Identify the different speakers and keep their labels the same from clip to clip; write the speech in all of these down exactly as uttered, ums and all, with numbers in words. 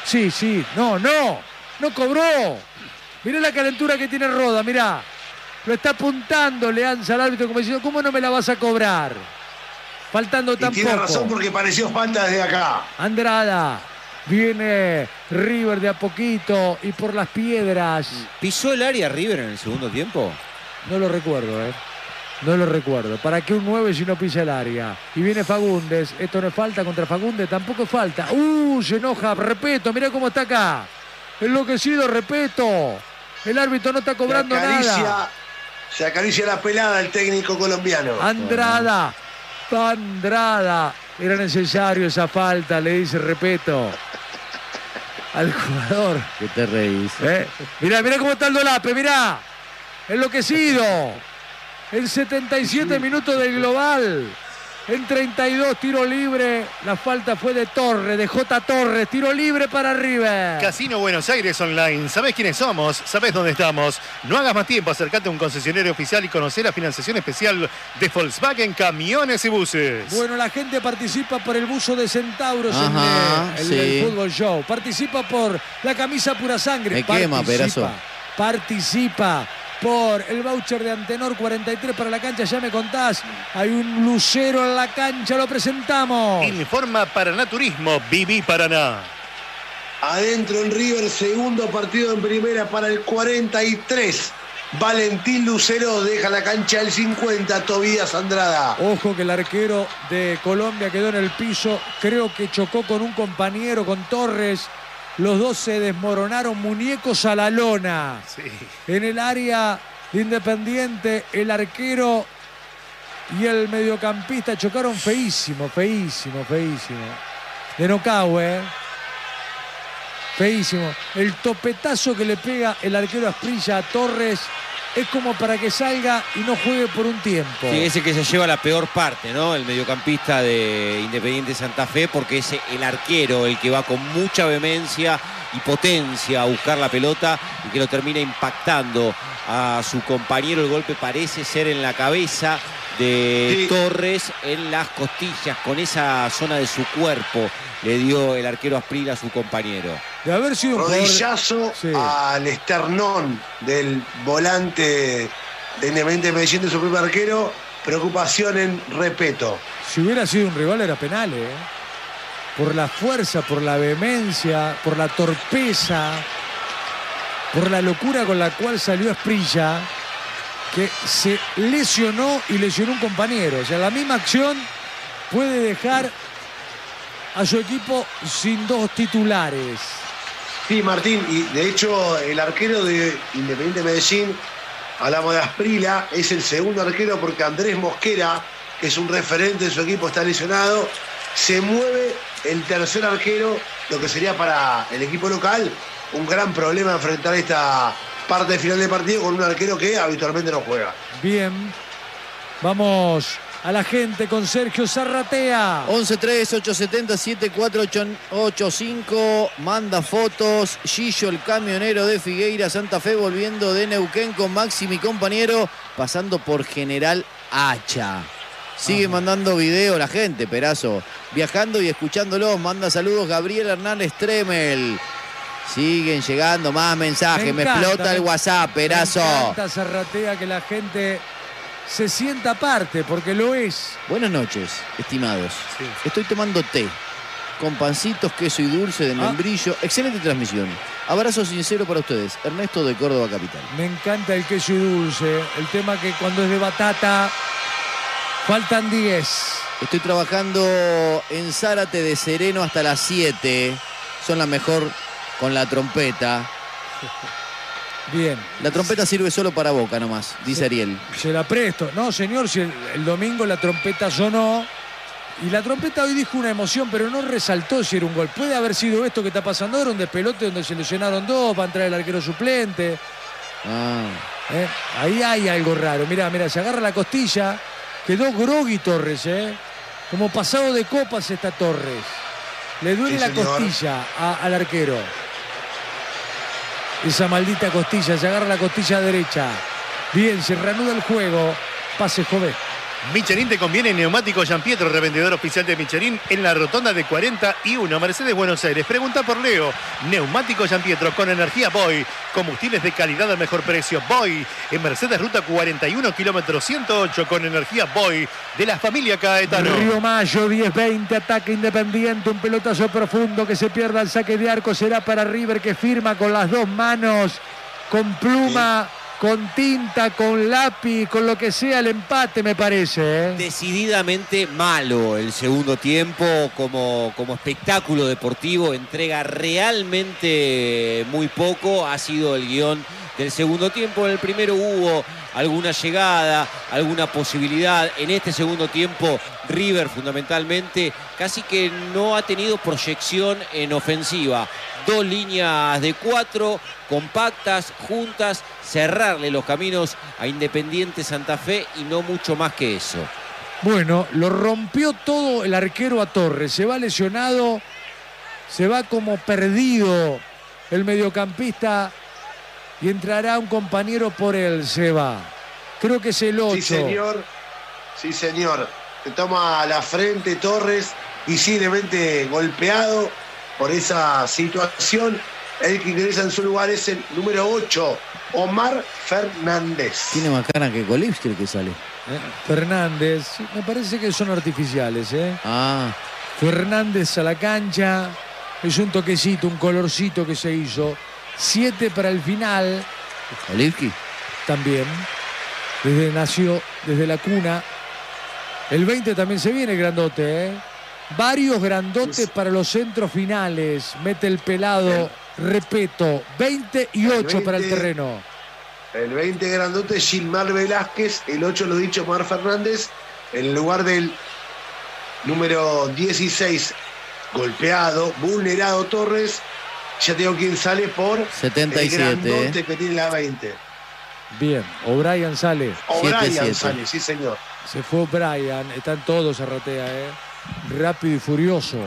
Speaker 1: Sí, sí. No, no. No cobró. Mirá la calentura que tiene Roda, mirá. Lo está apuntando, le alza al árbitro como diciendo, ¿cómo no me la vas a cobrar? Faltando tan
Speaker 2: poco. Y tiene
Speaker 1: poco.
Speaker 2: razón porque pareció falta desde acá.
Speaker 1: Andrada. Viene River de a poquito y por las piedras.
Speaker 3: ¿Pisó el área River en el segundo tiempo?
Speaker 1: No lo recuerdo, ¿eh? No lo recuerdo. ¿Para qué un nueve si no pisa el área? Y viene Fagundes. Esto no es falta contra Fagundes. Tampoco es falta. ¡Uh! Se enoja. Repeto. Mirá cómo está acá. Enloquecido, Repeto. El árbitro no está cobrando
Speaker 2: se acaricia,
Speaker 1: nada.
Speaker 2: Se acaricia la pelada el técnico colombiano.
Speaker 1: Andrada. Andrada. Era necesario esa falta, le dice Repeto al jugador.
Speaker 4: ¿Qué te reís?
Speaker 1: ¿Eh? Mirá, mirá cómo está el Dolape, mirá. Enloquecido. En setenta y siete minutos del global. En treinta y dos, tiro libre. La falta fue de Torres, de J. Torres. Tiro libre para River.
Speaker 5: Casino Buenos Aires Online. ¿Sabés quiénes somos? ¿Sabés dónde estamos? No hagas más tiempo. Acércate a un concesionario oficial y conocer la financiación especial de Volkswagen Camiones y Buses.
Speaker 1: Bueno, la gente participa por el buzo de Centauros
Speaker 4: Ajá,
Speaker 1: en el,
Speaker 4: sí.
Speaker 1: el Fútbol Show. Participa por la camisa Pura Sangre.
Speaker 4: Me
Speaker 1: participa,
Speaker 4: quema, Perazo.
Speaker 1: Participa por el voucher de Antenor cuarenta y tres para la cancha. Ya me contás, hay un lucero en la cancha, lo presentamos.
Speaker 5: Informa Paraná Turismo, Viví Paraná.
Speaker 2: Adentro en River, segundo partido en primera para el cuarenta y tres. Valentín Lucero deja la cancha el cincuenta, Tobías Andrada.
Speaker 1: Ojo que el arquero de Colombia quedó en el piso, creo que chocó con un compañero, con Torres. Los dos se desmoronaron, muñecos a la lona.
Speaker 5: Sí.
Speaker 1: En el área de Independiente, el arquero y el mediocampista chocaron feísimo, feísimo, feísimo. De Nocau, ¿eh? Feísimo. El topetazo que le pega el arquero Asprilla a Torres es como para que salga y no juegue por un tiempo.
Speaker 3: Sí, ese que se lleva la peor parte, ¿no? El mediocampista de Independiente Santa Fe, porque es el arquero el que va con mucha vehemencia y potencia a buscar la pelota y que lo termina impactando a su compañero. El golpe parece ser en la cabeza de
Speaker 2: Sí.
Speaker 3: Torres, en las costillas, con esa zona de su cuerpo le dio el arquero Asprilla a su compañero.
Speaker 1: De haber sido un jugador...
Speaker 2: Rodillazo
Speaker 1: Sí.
Speaker 2: al esternón del volante de Independiente Medellín, de su primer arquero. Preocupación en Repeto.
Speaker 1: Si hubiera sido un rival era penal, ¿eh? Por la fuerza, por la vehemencia, por la torpeza, por la locura con la cual salió Asprilla, que se lesionó y lesionó un compañero. O sea, la misma acción puede dejar a su equipo sin dos titulares.
Speaker 2: Sí, Martín, y de hecho el arquero de Independiente Medellín, hablamos de Asprilla, es el segundo arquero porque Andrés Mosquera, que es un referente de su equipo, está lesionado. Se mueve el tercer arquero, lo que sería para el equipo local un gran problema enfrentar esta parte final del partido con un arquero que habitualmente no juega.
Speaker 1: Bien, vamos a la gente con Sergio Zarratea.
Speaker 4: once tres ocho siete cero siete cuatro ocho cinco. Manda fotos. Gillo, el camionero de Figueira, Santa Fe, volviendo de Neuquén con Maxi, mi compañero, pasando por General Hacha. Sigue Ajá. mandando video la gente, Perazo. Viajando y escuchándolos. Manda saludos Gabriel Hernández Tremel. Siguen llegando más mensajes. Me, me encanta, explota el WhatsApp, Perazo.
Speaker 1: Me encanta Zarratea, que la gente se sienta aparte, porque lo es.
Speaker 4: Buenas noches, estimados.
Speaker 5: Sí.
Speaker 4: Estoy tomando té con pancitos, queso y dulce de membrillo. Ah. Excelente transmisión. Abrazo sincero para ustedes. Ernesto de Córdoba Capital.
Speaker 1: Me encanta el queso y dulce. El tema que cuando es de batata faltan diez.
Speaker 4: Estoy trabajando en Zárate de Sereno hasta las siete. Son la mejor con la trompeta.
Speaker 1: Bien.
Speaker 4: La trompeta sirve solo para Boca nomás, dice
Speaker 1: se,
Speaker 4: Ariel.
Speaker 1: Se la presto. No, señor, si el, el domingo la trompeta sonó. Y la trompeta hoy dijo una emoción, pero no resaltó si era un gol. Puede haber sido esto que está pasando ahora, un despelote donde se lesionaron dos para entrar el arquero suplente.
Speaker 4: Ah.
Speaker 1: ¿Eh? Ahí hay algo raro. Mirá, mirá, se agarra la costilla. Quedó grogui Torres, ¿eh? Como pasado de copas está Torres. Le duele sí, la costilla a, al arquero. Esa maldita costilla, se agarra la costilla derecha. Bien, se reanuda el juego. Pase Jové.
Speaker 5: Michelin te conviene. Neumático Giampietro, revendedor oficial de Michelin en la rotonda de cuarenta y uno, Mercedes, Buenos Aires. Pregunta por Leo. Neumático Giampietro con energía Boy. Combustibles de calidad al mejor precio. Boy en Mercedes, ruta cuarenta y uno, kilómetro ciento ocho, con energía Boy de la familia Caetano.
Speaker 1: Río Mayo, diez veinte, ataque Independiente, un pelotazo profundo que se pierda el saque de arco. Será para River, que firma con las dos manos, con pluma, sí, con tinta, con lápiz, con lo que sea, el empate, me parece. ¿eh?
Speaker 3: Decididamente malo el segundo tiempo como, como espectáculo deportivo. Entrega realmente muy poco. Ha sido el guión del segundo tiempo. En el primero hubo alguna llegada, alguna posibilidad. En este segundo tiempo, River fundamentalmente casi que no ha tenido proyección en ofensiva. Dos líneas de cuatro, compactas, juntas, cerrarle los caminos a Independiente Santa Fe y no mucho más que eso.
Speaker 1: Bueno, lo rompió todo el arquero a Torres. Se va lesionado, se va como perdido el mediocampista y entrará un compañero por él. Se va. Creo que es el ocho.
Speaker 2: Sí, señor. Sí, señor. Se toma la frente Torres, visiblemente golpeado por esa situación. El que ingresa en su lugar es el número ocho, Omar Fernández.
Speaker 4: Tiene más cara que Kolibski el que sale.
Speaker 1: ¿Eh? Fernández, me parece que son artificiales. ¿eh?
Speaker 4: Ah.
Speaker 1: Fernández a la cancha. Es un toquecito, un colorcito que se hizo. Siete para el final.
Speaker 4: Kolibski.
Speaker 1: También. Desde nació, desde la cuna. El veinte también se viene grandote, ¿eh? Varios grandotes para los centros finales. Mete el pelado Repeto. veinte y ocho para el terreno.
Speaker 2: El veinte grandote, Gilmar Velázquez. El ocho, lo dicho, Omar Fernández. En lugar del número dieciséis, golpeado, vulnerado Torres. Ya tengo quien sale por
Speaker 4: setenta y siete.
Speaker 2: El grandote
Speaker 4: eh.
Speaker 2: que tiene la veinte.
Speaker 1: Bien, O'Brien sale.
Speaker 2: O'Brien sale, sí señor.
Speaker 1: Se fue O'Brien. Están todos a ratea, ¿eh? Rápido y furioso.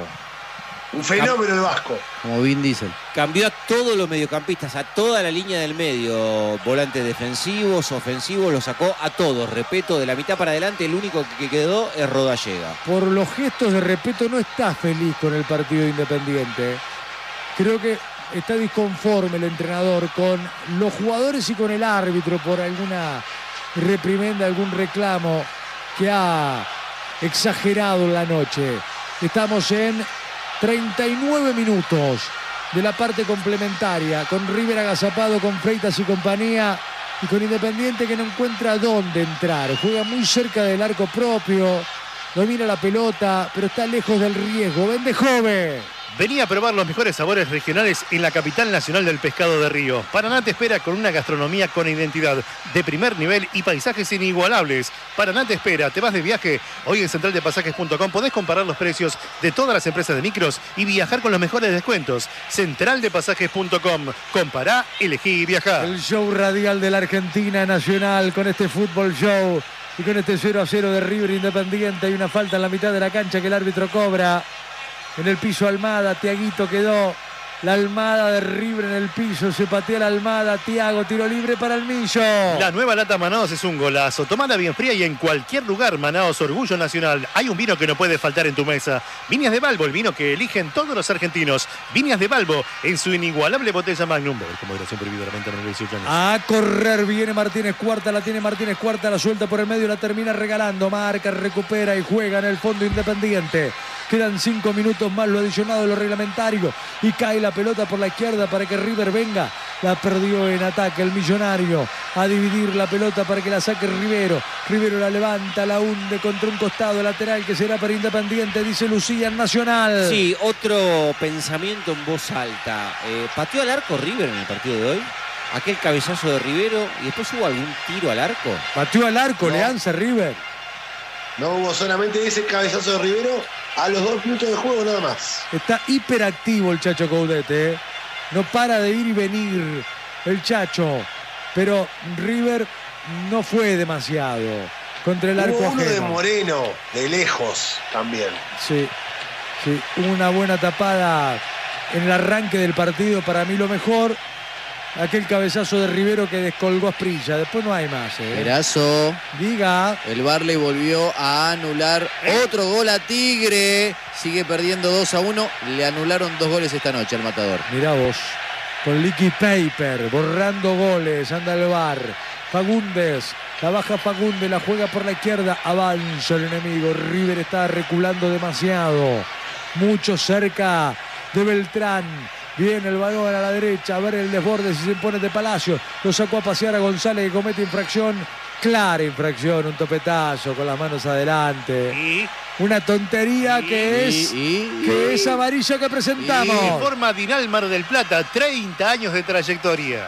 Speaker 2: Un fenómeno el vasco.
Speaker 4: Como Vin Diesel.
Speaker 3: Cambió a todos los mediocampistas, a toda la línea del medio. Volantes defensivos, ofensivos, los sacó a todos. Repeto, de la mitad para adelante, el único que quedó es Rodallega.
Speaker 1: Por los gestos de Repeto no está feliz con el partido de Independiente. Creo que está disconforme el entrenador con los jugadores y con el árbitro por alguna reprimenda, algún reclamo que ha exagerado en la noche. Estamos en treinta y nueve minutos de la parte complementaria, con River agazapado con Freitas y compañía, y con Independiente que no encuentra dónde entrar. Juega muy cerca del arco propio, domina la pelota, pero está lejos del riesgo. Vende joven.
Speaker 5: Venía a probar los mejores sabores regionales en la capital nacional del pescado de Río. Paraná te espera con una gastronomía con identidad de primer nivel y paisajes inigualables. Paraná te espera, te vas de viaje. Hoy en central de pasajes punto com podés comparar los precios de todas las empresas de micros y viajar con los mejores descuentos. central de pasajes punto com. Compará, elegí y viajá.
Speaker 1: El show radial de la Argentina Nacional con este fútbol show y con este cero a cero de River Independiente. Hay una falta en la mitad de la cancha que el árbitro cobra. En el piso Almada, Tiaguito quedó. La Almada de River en el piso, se patea la Almada, Tiago, tiro libre para el Millo.
Speaker 5: La nueva lata Manaos es un golazo. Tomala bien fría y en cualquier lugar. Manaos, orgullo nacional. Hay un vino que no puede faltar en tu mesa. Viñas de Balbo, el vino que eligen todos los argentinos. Viñas de Balbo en su inigualable botella Magnum. Como moderación prohibida, la venta menor de dieciocho años.
Speaker 1: A correr viene Martínez Cuarta, la tiene Martínez Cuarta, la suelta por el medio, la termina regalando. Marca, recupera y juega en el fondo Independiente. Quedan cinco minutos más, lo adicionado de lo reglamentario. Y cae la pelota por la izquierda para que River venga. La perdió en ataque el Millonario. A dividir la pelota para que la saque Rivero. Rivero la levanta, la hunde contra un costado lateral que será para Independiente, dice Lucía en Nacional.
Speaker 3: Sí, otro pensamiento en voz alta. Eh, ¿Pateó al arco River en el partido de hoy? Aquel cabezazo de Rivero y después hubo algún tiro al arco.
Speaker 1: Pateó al arco,
Speaker 2: no.
Speaker 1: Leanza River.
Speaker 2: No hubo solamente ese cabezazo de Rivero a los dos minutos de juego nada más.
Speaker 1: Está hiperactivo el Chacho Caudete, ¿eh? No para de ir y venir el Chacho. Pero River no fue demasiado contra el arco
Speaker 2: hubo uno
Speaker 1: ajeno.
Speaker 2: de Moreno, de lejos también.
Speaker 1: Sí, sí, una buena tapada en el arranque del partido, para mí lo mejor. aquel cabezazo de Rivero que descolgó a Asprilla. Después no hay más. ¿eh?
Speaker 4: Perazo.
Speaker 1: Diga.
Speaker 4: El Barley volvió a anular otro gol a Tigre. Sigue perdiendo dos a uno. Le anularon dos goles esta noche al Matador.
Speaker 1: Mirá vos. Con liquid paper, borrando goles. Anda el V A R. Fagundes. La baja Fagundes, la juega por la izquierda. Avanza el enemigo. River está reculando demasiado. Mucho cerca de Beltrán. Viene el balón a la derecha. A ver el desborde si se impone de Palacio. Lo sacó a pasear a González que comete infracción. Clara infracción. Un topetazo con las manos adelante.
Speaker 5: Y...
Speaker 1: una tontería
Speaker 5: y,
Speaker 1: que es
Speaker 4: y,
Speaker 1: que
Speaker 5: y,
Speaker 1: es amarilla que presentamos.
Speaker 5: Informa Dinal Mar del Plata. treinta años de trayectoria.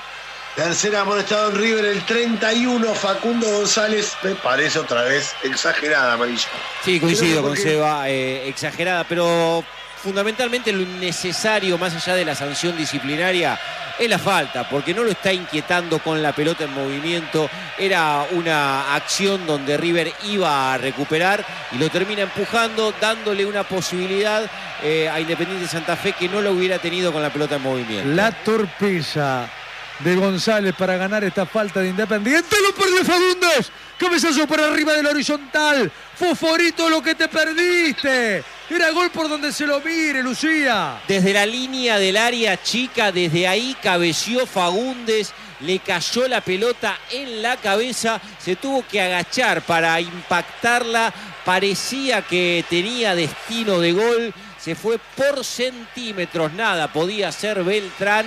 Speaker 2: Tercer amonestado en River, el treinta y uno, Facundo González. Me parece otra vez exagerada, amarilla.
Speaker 3: Sí, coincido con
Speaker 2: Porque...
Speaker 3: Seba, eh, exagerada, pero fundamentalmente lo innecesario, más allá de la sanción disciplinaria, es la falta, porque no lo está inquietando con la pelota en movimiento. Era una acción donde River iba a recuperar y lo termina empujando, dándole una posibilidad eh, a Independiente Santa Fe que no lo hubiera tenido con la pelota en movimiento.
Speaker 1: La torpeza de González para ganar esta falta de Independiente. Lo perdió Fagundes. Cabezazo por arriba del horizontal. Fosforito, lo que te perdiste. Era gol por donde se lo mire, Lucía.
Speaker 3: Desde la línea del área chica, desde ahí cabeció Fagundes. Le cayó la pelota en la cabeza. Se tuvo que agachar para impactarla. Parecía que tenía destino de gol. Se fue por centímetros, nada, podía ser Beltrán.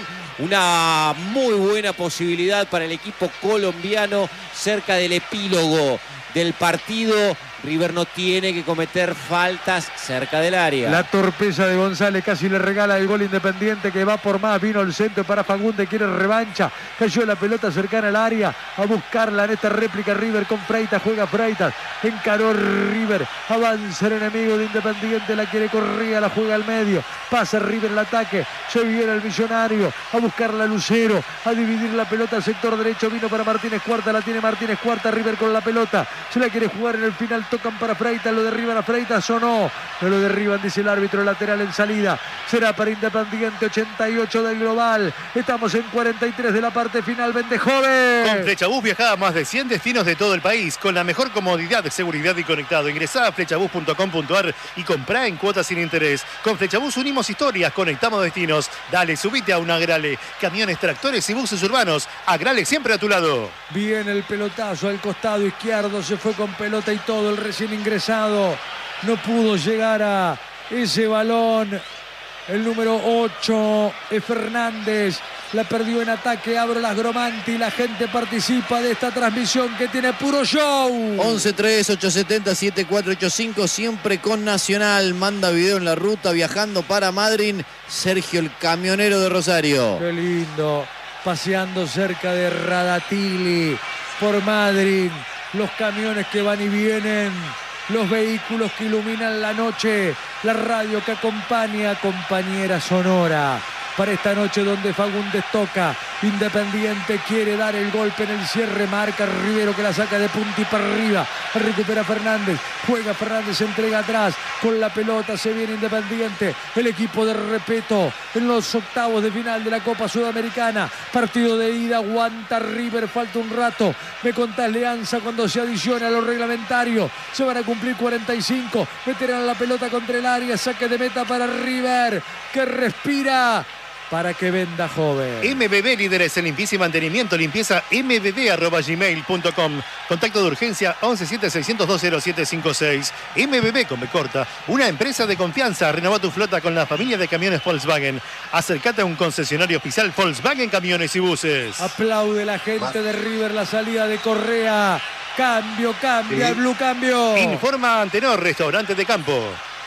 Speaker 3: Una muy buena posibilidad para el equipo colombiano cerca del epílogo del partido. River no tiene que cometer faltas cerca del área.
Speaker 1: La torpeza de González casi le regala el gol Independiente, que va por más. Vino el centro para Fagundes, quiere revancha. Cayó la pelota cercana al área. A buscarla en esta réplica River con Freitas. Juega Freitas. Encaró River. Avanza el enemigo de Independiente. La quiere correr, la juega al medio. Pasa River el ataque. Se viene el Millonario. A buscarla Lucero. A dividir la pelota al sector derecho. Vino para Martínez Cuarta. La tiene Martínez Cuarta. River con la pelota. Se la quiere jugar en el final. Tocan para Freitas, lo derriban a Freitas o no. No lo derriban, dice el árbitro lateral en salida. Será para Independiente, ochenta y ocho del global. Estamos en cuarenta y tres de la parte final. Vende joven.
Speaker 5: Con Flechabús viaja a más de cien destinos de todo el país con la mejor comodidad, seguridad y conectado. Ingresá a flechabús punto com punto ar y comprá en cuotas sin interés. Con Flechabús unimos historias, conectamos destinos. Dale, subite a un Agrale. Camiones, tractores y buses urbanos. Agrale siempre a tu lado.
Speaker 1: Viene el pelotazo al costado izquierdo. Se fue con pelota y todo. El recién ingresado no pudo llegar a ese balón. El número ocho es Fernández. La perdió en ataque. Abro las Gromanti. La gente participa de esta transmisión que tiene puro show.
Speaker 4: once tres ocho siete cero siete cuatro ocho cinco. Siempre con Nacional. Manda video en la ruta viajando para Madrid. Sergio, el camionero de Rosario.
Speaker 1: Qué lindo. Paseando cerca de Radatili por Madrid. Los camiones que van y vienen, los vehículos que iluminan la noche, la radio que acompaña, compañera sonora. Para esta noche donde Fagundes toca, Independiente quiere dar el golpe en el cierre, marca Rivero que la saca de punta y para arriba, recupera Fernández, juega Fernández, se entrega atrás, con la pelota se viene Independiente, el equipo de Repeto en los octavos de final de la Copa Sudamericana, partido de ida, aguanta River, falta un rato, me contás Leanza cuando se adiciona a lo reglamentario, se van a cumplir cuarenta y cinco, meterán la pelota contra el área, saque de meta para River, que respira, para que venda joven.
Speaker 5: M B B, líderes en limpieza y mantenimiento. Limpieza m b b arroba gmail punto com. Contacto de urgencia once siete seiscientos dos cero siete cinco seis. M B B con B corta. Una empresa de confianza. Renova tu flota con la familia de camiones Volkswagen. Acércate a un concesionario oficial Volkswagen Camiones y Buses.
Speaker 1: Aplaude la gente de River la salida de Correa. Cambio, cambia, el Blue cambio.
Speaker 5: Informa Antenor, restaurante de campo.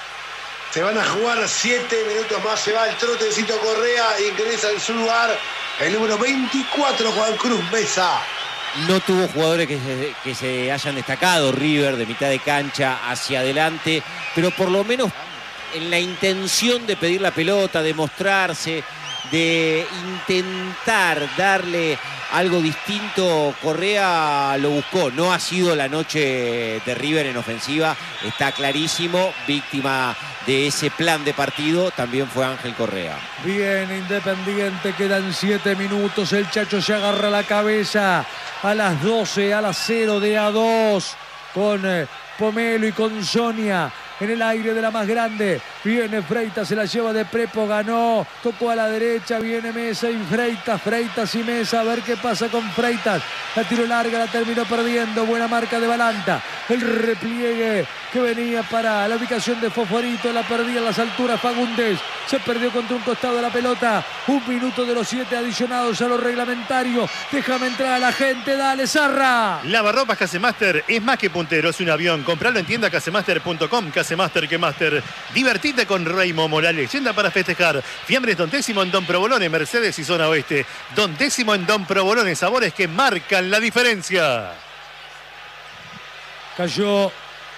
Speaker 2: Se van a jugar siete minutos más. Se va el trotecito Correa. Ingresa en su lugar el número veinticuatro, Juan Cruz Mesa.
Speaker 3: No tuvo jugadores que se, que se hayan destacado River de mitad de cancha hacia adelante, pero por lo menos en la intención de pedir la pelota, de mostrarse, de intentar darle algo distinto, Correa lo buscó. No ha sido la noche de River en ofensiva, está clarísimo. Víctima de ese plan de partido también fue Ángel Correa.
Speaker 1: Bien, Independiente, quedan siete minutos. El Chacho se agarra la cabeza a las doce, a las cero de A dos, con eh, Pomelo y con Sonia. En el aire de la más grande, viene Freitas, se la lleva de Prepo, ganó, tocó a la derecha, viene Mesa y Freitas, Freitas y Mesa, a ver qué pasa con Freitas, la tiró larga, la terminó perdiendo, buena marca de Balanta, el repliegue que venía para la ubicación de Fosforito, la perdía en las alturas Fagundes, se perdió contra un costado de la pelota, un minuto de los siete adicionados a lo reglamentario, déjame entrar a la gente, dale Zarra.
Speaker 5: Lavarropas Casemaster es más que puntero, es un avión, compralo en tienda casemaster punto com. Casemaster que Master. Divertite con Raimo Morales. Leyenda para festejar. Fiambres Don Décimo en Don Provolone, Mercedes y Zona Oeste. Don Décimo en Don Provolone. Sabores que marcan la diferencia.
Speaker 1: Cayó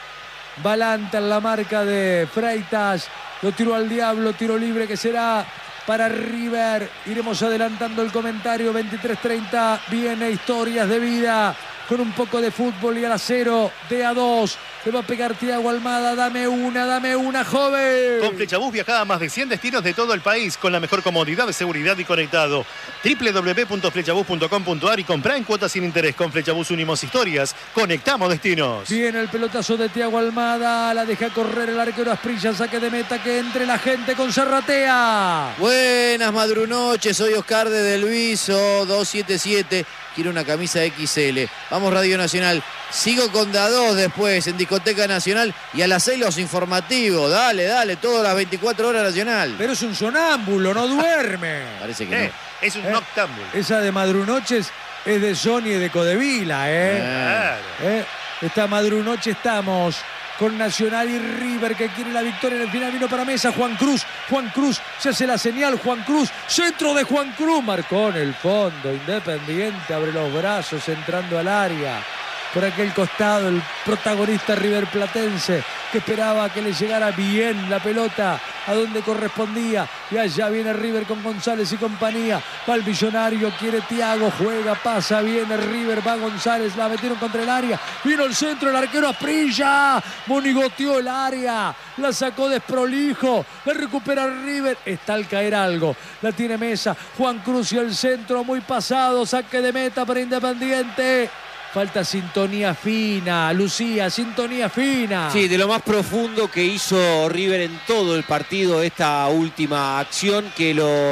Speaker 1: Balanta en la marca de Freitas. Lo tiró al diablo. Tiro libre que será para River. Iremos adelantando el comentario. veintitrés treinta. Viene Historias de Vida. Con un poco de fútbol y a la cero de A dos. Le va a pegar Tiago Almada. Dame una, dame una, joven.
Speaker 5: Con Flechabús viajá a más de cien destinos de todo el país con la mejor comodidad, seguridad y conectado. doble u doble u doble u punto flechabús punto com punto a r y comprá en cuotas sin interés. Con Flechabús unimos historias. Conectamos destinos.
Speaker 1: Viene el pelotazo de Tiago Almada. La deja correr el arquero Asprilla. Saque de meta, que entre la gente con Zarratea.
Speaker 4: Buenas madrunoches. Soy Oscar de Delviso dos siete siete. Quiero una camisa equis ele. Vamos Radio Nacional. Sigo con Da dos después en Discoteca Nacional y a las seis los informativos. Dale, dale, todas las veinticuatro horas Nacional.
Speaker 1: Pero es un sonámbulo, no duerme.
Speaker 4: Parece que
Speaker 5: Eh,
Speaker 4: no.
Speaker 5: es un
Speaker 1: Eh,
Speaker 5: noctámbulo.
Speaker 1: Esa de Madrunoches es de Sony y de Codevila, ¿eh?
Speaker 5: Claro.
Speaker 1: ¿Eh? Esta Madrunoche estamos con Nacional y River, que quiere la victoria en el final. Vino para Mesa Juan Cruz. Juan Cruz se hace la señal. Juan Cruz, centro de Juan Cruz. Marcó en el fondo. Independiente abre los brazos entrando al área. Por aquel costado el protagonista riverplatense, que esperaba que le llegara bien la pelota a donde correspondía. Y allá viene River con González y compañía. Va el Millonario, quiere Tiago, juega, pasa, viene River, va González, la metieron contra el área. Vino el centro, el arquero Asprilla. Monigoteó el área, la sacó desprolijo, la recupera River. Está al caer algo, la tiene Mesa. Juan Cruz y el centro muy pasado, saque de meta para Independiente. Falta sintonía fina, Lucía, sintonía fina.
Speaker 3: Sí, de lo más profundo que hizo River en todo el partido, esta última acción que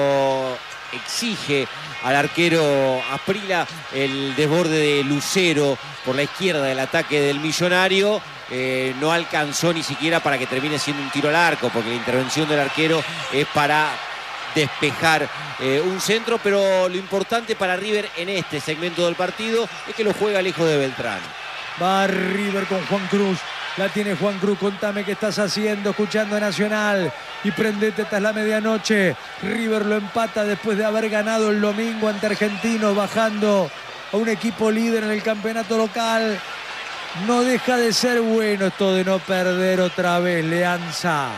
Speaker 3: lo exige al arquero Asprilla, el desborde de Lucero por la izquierda del ataque del Millonario. Eh, no alcanzó ni siquiera para que termine siendo un tiro al arco, porque la intervención del arquero es para despejar eh, un centro, pero lo importante para River en este segmento del partido es que lo juega lejos de Beltrán.
Speaker 1: Va River con Juan Cruz. La tiene Juan Cruz. Contame qué estás haciendo, escuchando a Nacional. Y prendete hasta la medianoche. River lo empata después de haber ganado el domingo ante Argentinos, bajando a un equipo líder en el campeonato local. No deja de ser bueno esto de no perder otra vez, Leanza.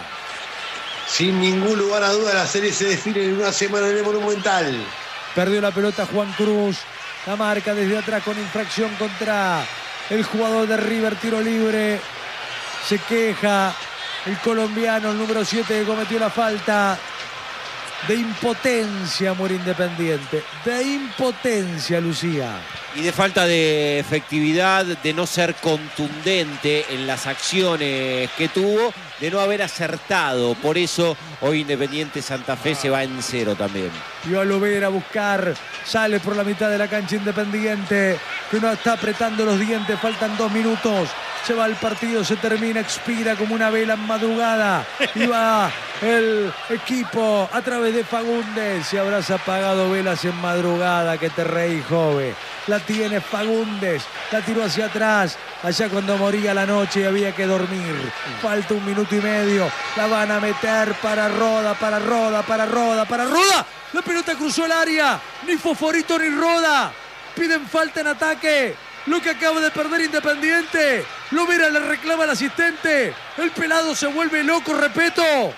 Speaker 2: Sin ningún lugar a duda, la serie se define en una semana en el Monumental.
Speaker 1: Perdió la pelota Juan Cruz. La marca desde atrás con infracción contra el jugador de River. Tiro libre. Se queja el colombiano, el número siete, que cometió la falta. De impotencia muere Independiente. De impotencia, Lucía.
Speaker 3: Y de falta de efectividad, de no ser contundente en las acciones que tuvo, de no haber acertado. Por eso hoy Independiente Santa Fe se va en cero también.
Speaker 1: Y a lo ver a buscar, sale por la mitad de la cancha Independiente, que no está apretando los dientes, faltan dos minutos. Se va el partido, se termina, expira como una vela en madrugada. Y va el equipo a través de Fagundes. Si habrás apagado velas en madrugada, que te reí, joven. La tiene Fagundes, la tiró hacia atrás, allá cuando moría la noche y había que dormir. Falta un minuto y medio, la van a meter para Roda, para Roda, para Roda, para Roda. La pelota cruzó el área, ni Fosforito ni Roda. Piden falta en ataque. Lo que acaba de perder Independiente. Lovera le reclama al asistente. El pelado se vuelve loco, repito.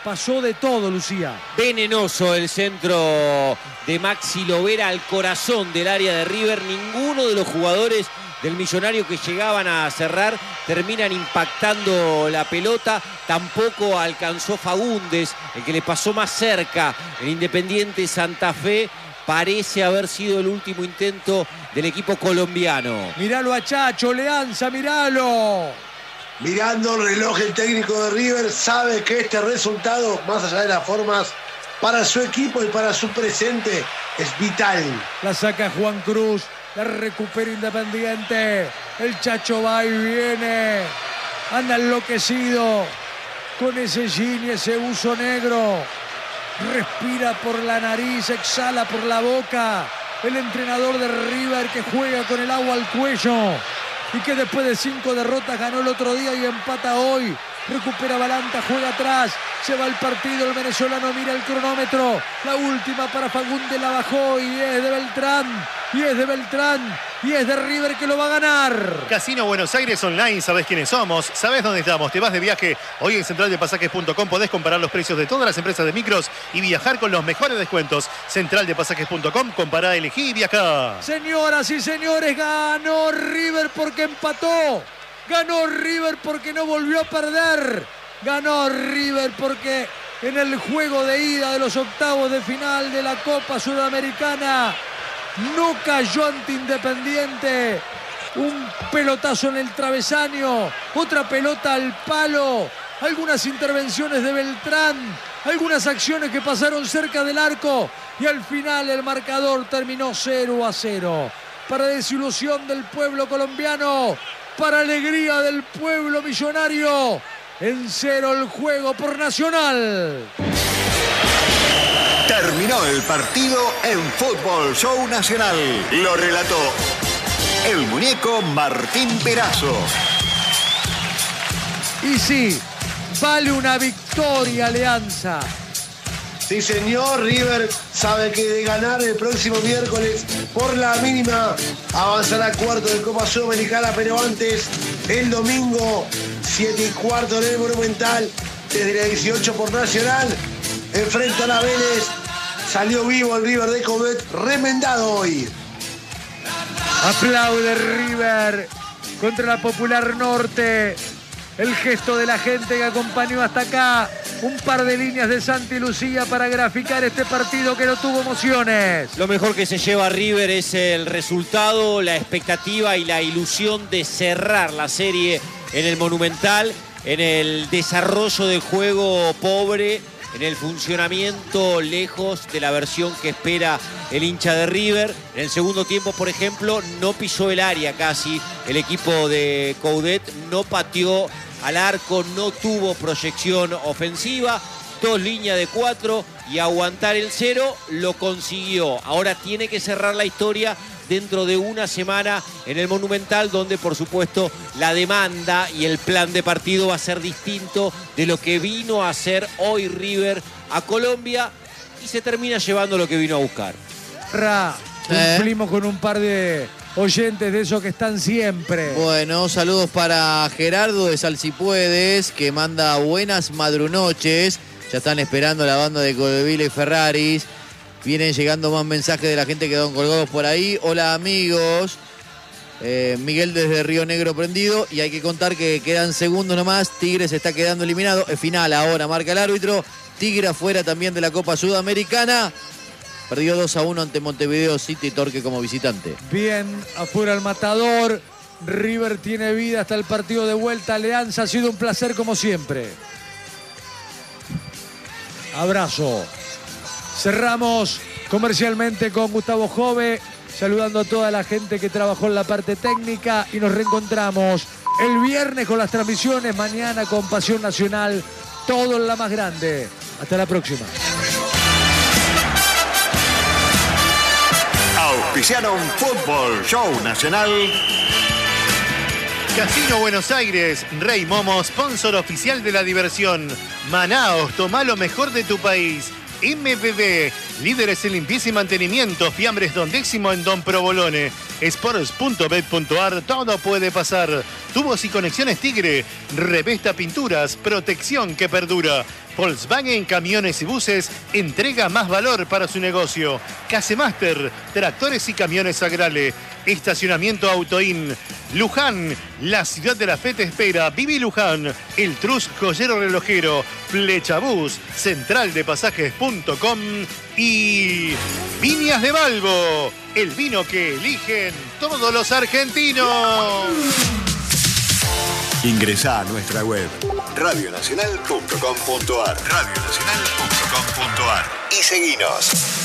Speaker 1: Pasó de todo, Lucía.
Speaker 3: Venenoso el centro de Maxi Lovera al corazón del área de River. Ninguno de los jugadores del Millonario que llegaban a cerrar terminan impactando la pelota. Tampoco alcanzó Fagundes, el que le pasó más cerca. El Independiente Santa Fe parece haber sido el último intento del equipo colombiano.
Speaker 1: Miralo a Chacho, Leanza, miralo.
Speaker 2: Mirando el reloj, el técnico de River sabe que este resultado, más allá de las formas, para su equipo y para su presente, es vital.
Speaker 1: La saca Juan Cruz, la recupera Independiente. El Chacho va y viene. Anda enloquecido con ese jean y ese buzo negro. Respira por la nariz, exhala por la boca. El entrenador de River que juega con el agua al cuello y que después de cinco derrotas ganó el otro día y empata hoy. Recupera Balanta, juega atrás, se va el partido, el venezolano mira el cronómetro. La última para Fagundes la bajó y es de Beltrán, y es de Beltrán, y es de River que lo va a ganar.
Speaker 5: Casino Buenos Aires Online, sabés quiénes somos, sabés dónde estamos, te vas de viaje. Hoy en central de pasajes punto com podés comparar los precios de todas las empresas de micros y viajar con los mejores descuentos. central de pasajes punto com, compará, elegí y viajá.
Speaker 1: Señoras y señores, ganó River porque empató. Ganó River porque no volvió a perder. Ganó River porque en el juego de ida de los octavos de final de la Copa Sudamericana no cayó ante Independiente. Un pelotazo en el travesaño, otra pelota al palo, algunas intervenciones de Beltrán, algunas acciones que pasaron cerca del arco y al final el marcador terminó cero a cero. Para desilusión del pueblo colombiano, para alegría del pueblo millonario, en cero el juego por Nacional.
Speaker 6: Terminó el partido en Fútbol Show Nacional. Lo relató el muñeco Martín Perazo.
Speaker 1: Y sí, vale una victoria, Alianza.
Speaker 2: Sí, señor, River sabe que de ganar el próximo miércoles por la mínima avanzará a cuarto de Copa Sudamericana, pero antes, el domingo, siete y cuarto en el Monumental, desde la dieciocho por Nacional, enfrenta a la Vélez. Salió vivo el River de Coudet, remendado hoy.
Speaker 1: Aplaude River contra la Popular Norte. El gesto de la gente que acompañó hasta acá. Un par de líneas de Santi Lucía para graficar este partido que no tuvo emociones.
Speaker 3: Lo mejor que se lleva River es el resultado, la expectativa y la ilusión de cerrar la serie en el Monumental, en el desarrollo del juego pobre, en el funcionamiento lejos de la versión que espera el hincha de River. En el segundo tiempo, por ejemplo, no pisó el área casi. El equipo de Coudet no pateó al arco, no tuvo proyección ofensiva. Dos líneas de cuatro y aguantar el cero lo consiguió. Ahora tiene que cerrar la historia dentro de una semana en el Monumental, donde por supuesto la demanda y el plan de partido va a ser distinto de lo que vino a hacer hoy River a Colombia y se termina llevando lo que vino a buscar.
Speaker 1: Ra, cumplimos con un par de oyentes de esos que están siempre.
Speaker 4: Bueno, saludos para Gerardo de Salsipuedes, que manda buenas madrunoches. Ya están esperando la banda de Codeville y Ferraris. Vienen llegando más mensajes de la gente que quedaron colgados por ahí. Hola amigos. Eh, Miguel desde Río Negro prendido. Y hay que contar que quedan segundos nomás. Tigre se está quedando eliminado. Es final ahora, marca el árbitro. Tigre afuera también de la Copa Sudamericana. Perdió dos a uno ante Montevideo City Torque como visitante.
Speaker 1: Bien, afuera el matador. River tiene vida hasta el partido de vuelta. Alianza, ha sido un placer como siempre. Abrazo. Cerramos comercialmente con Gustavo Jove, saludando a toda la gente que trabajó en la parte técnica y nos reencontramos el viernes con las transmisiones, mañana con Pasión Nacional, todo en la más grande. Hasta la próxima.
Speaker 6: Auspiciaron Fútbol Show Nacional.
Speaker 5: Casino Buenos Aires, Rey Momo, sponsor oficial de la diversión. Manaos, toma lo mejor de tu país. M B B, líderes en limpieza y mantenimiento, fiambres Don Décimo en Don Provolone. Sports punto bet punto ar, todo puede pasar. Tubos y conexiones Tigre, Revesta Pinturas, protección que perdura. Volkswagen Camiones y Buses entrega más valor para su negocio. Casemaster, tractores y camiones Agrale. Estacionamiento Autoin. Luján, la ciudad de la fe te espera. Viví Luján, el Trus Joyero Relojero. Flechabús, central de pasajes punto com y Viñas de Balbo, el vino que eligen todos los argentinos.
Speaker 6: Ingresá a nuestra web radio nacional punto com punto ar radio nacional punto com punto ar y seguinos.